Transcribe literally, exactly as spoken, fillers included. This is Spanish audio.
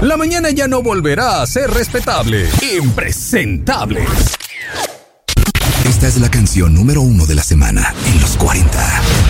La mañana ya no volverá a ser respetable. Impresentable. Esta es la canción número uno de la semana en los cuarenta.